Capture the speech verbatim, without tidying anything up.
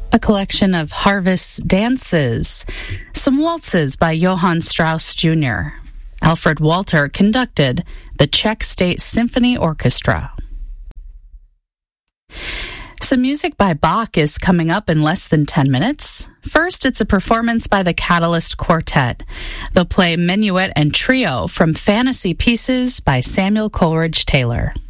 a collection of Harvest dances, some waltzes by Johann Strauss Junior Alfred Walter conducted the Czech State Symphony Orchestra. Some music by Bach is coming up in less than ten minutes. First, it's a performance by the Catalyst Quartet. They'll play Minuet and Trio from Fantasy Pieces by Samuel Coleridge Taylor.